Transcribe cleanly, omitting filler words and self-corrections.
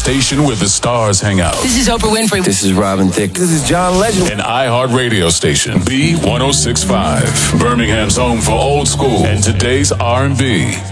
station where the stars hang out. This is Oprah Winfrey. This is Robin Thicke. This is John Legend. An iHeart radio station, B1065, Birmingham's home for old school and today's R&B.